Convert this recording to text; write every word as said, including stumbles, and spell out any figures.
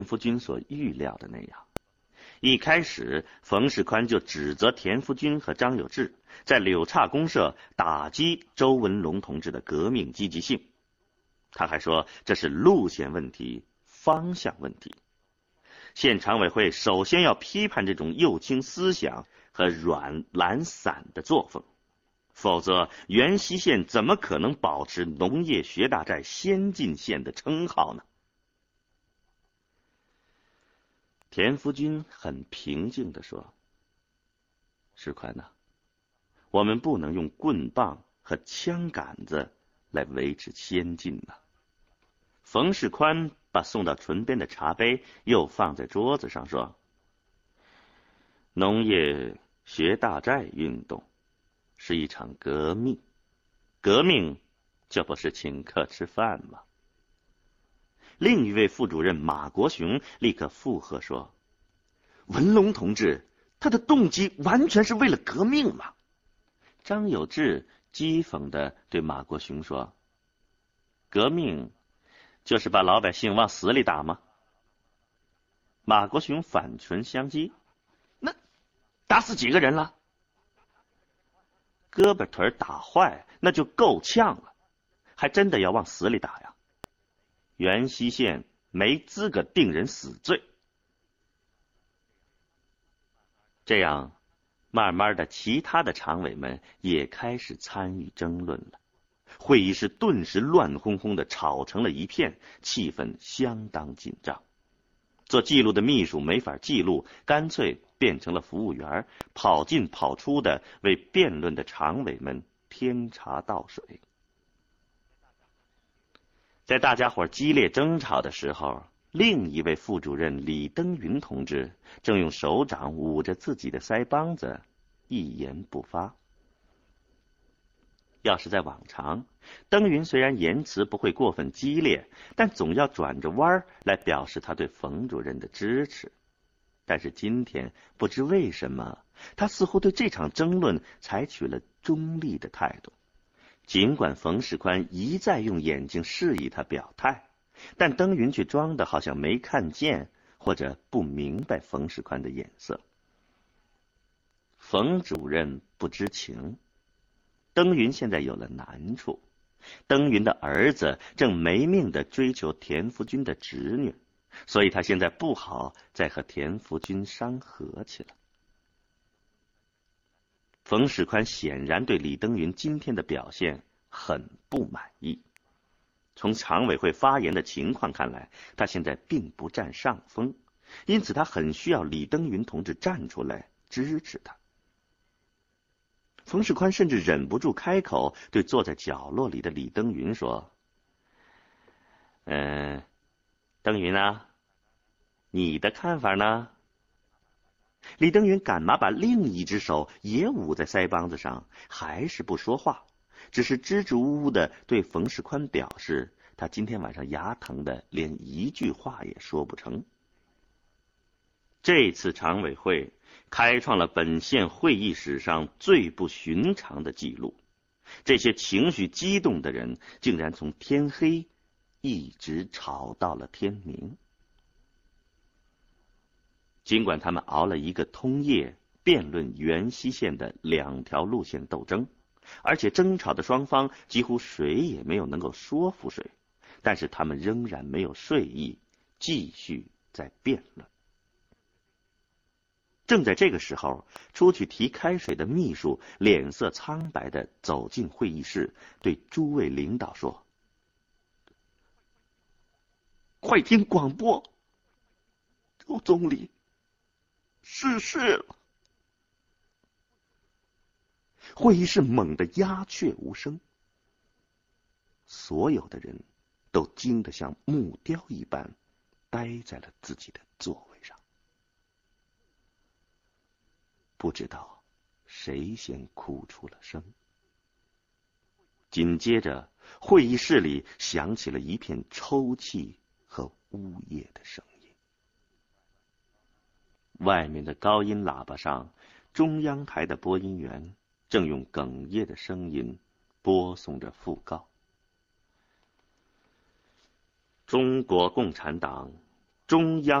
夫君所预料的那样。一开始，冯世宽就指责田福军和张有志在柳岔公社打击周文龙同志的革命积极性。他还说这是路线问题、方向问题。县常委会首先要批判这种右倾思想和软懒散的作风，否则原西县怎么可能保持农业学大寨先进县的称号呢？田福军很平静地说：世宽呐、啊，我们不能用棍棒和枪杆子来维持先进呐、啊。冯世宽把送到唇边的茶杯又放在桌子上说：农业学大寨运动是一场革命，革命就不是请客吃饭吗？另一位副主任马国雄立刻附和说：文龙同志他的动机完全是为了革命嘛。张有志讥讽地对马国雄说：革命就是把老百姓往死里打吗？马国雄反唇相讥：那打死几个人了？胳膊腿打坏那就够呛了，还真的要往死里打呀。原西县没资格定人死罪。这样慢慢的，其他的常委们也开始参与争论了。会议室顿时乱哄哄的吵成了一片，气氛相当紧张。做记录的秘书没法记录，干脆变成了服务员，跑进跑出的为辩论的常委们添茶倒水。在大家伙激烈争吵的时候，另一位副主任李登云同志正用手掌捂着自己的腮帮子，一言不发。要是在往常，登云虽然言辞不会过分激烈，但总要转着弯来表示他对冯主任的支持。但是今天不知为什么，他似乎对这场争论采取了中立的态度。尽管冯世宽一再用眼睛示意他表态，但登云却装得好像没看见或者不明白冯世宽的眼色。冯主任不知情，登云现在有了难处。登云的儿子正没命地追求田福军的侄女，所以他现在不好再和田福军伤和气了。冯世宽显然对李登云今天的表现很不满意。从常委会发言的情况看来，他现在并不占上风，因此他很需要李登云同志站出来支持他。冯世宽甚至忍不住开口对坐在角落里的李登云说：嗯、呃，登云啊，你的看法呢？李登云赶忙把另一只手也捂在腮帮子上，还是不说话，只是支支吾吾地对冯世宽表示，他今天晚上牙疼的连一句话也说不成。这次常委会开创了本县会议史上最不寻常的记录，这些情绪激动的人竟然从天黑一直吵到了天明。尽管他们熬了一个通夜辩论原西县的两条路线斗争，而且争吵的双方几乎谁也没有能够说服谁，但是他们仍然没有睡意，继续在辩论。正在这个时候，出去提开水的秘书脸色苍白地走进会议室，对诸位领导说：快听广播，周总理逝世了。会议室猛地鸦雀无声，所有的人都惊得像木雕一般呆在了自己的座位上。不知道谁先哭出了声，紧接着会议室里响起了一片抽泣和呜咽的声音。外面的高音喇叭上，中央台的播音员正用哽咽的声音播送着讣告：中国共产党中央。